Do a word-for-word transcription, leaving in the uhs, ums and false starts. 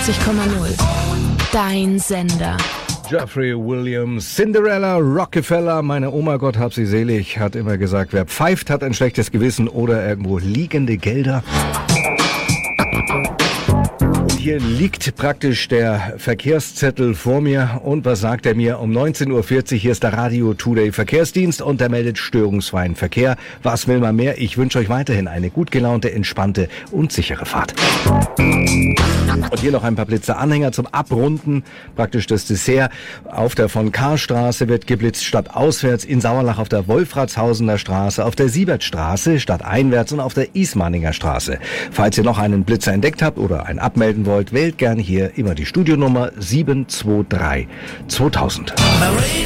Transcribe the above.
einundachtzig Komma null. Dein Sender. Jeffrey Williams, Cinderella, Rockefeller, meine Oma, Gott hab sie selig, hat immer gesagt, wer pfeift, hat ein schlechtes Gewissen oder irgendwo liegende Gelder. Hier liegt praktisch der Verkehrszettel vor mir und was sagt er mir? Um neunzehn Uhr vierzig, hier ist der Radio Today Verkehrsdienst und der meldet störungsfreien Verkehr. Was will man mehr? Ich wünsche euch weiterhin eine gut gelaunte, entspannte und sichere Fahrt. Und hier noch ein paar Blitzer-Anhänger zum Abrunden, praktisch das Dessert. Auf der Von-Kahr-Straße wird geblitzt stadtauswärts, in Sauerlach auf der Wolfratshausener Straße, auf der Siebertstraße stadteinwärts und auf der Ismaninger Straße. Falls ihr noch einen Blitzer entdeckt habt oder einen abmelden wollt, wählt gerne hier immer die Studionummer sieben zwei drei zweitausend.